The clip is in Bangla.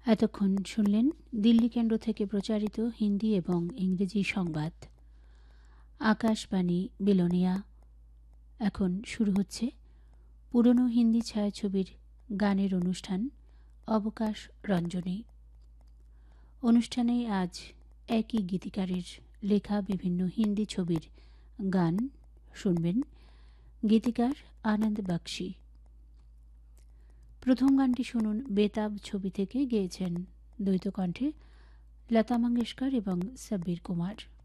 এতক্ষণ শুনলেন দিল্লি কেন্দ্র থেকে প্রচারিত হিন্দি এবং ইংরেজি সংবাদ। আকাশবাণী বিলোনিয়া। এখন শুরু হচ্ছে পুরনো হিন্দি ছায়াছবির গানের অনুষ্ঠান অবকাশ রঞ্জনী। অনুষ্ঠানে আজ একই গীতিকারের লেখা বিভিন্ন হিন্দি ছবির গান শুনবেন। গীতিকার আনন্দ বক্সি। প্রথম গানটি শুনুন বেতাব ছবি থেকে, গেয়েছেন দ্বৈত কণ্ঠে লতা মঙ্গেশকর এবং সাব্বির কুমার।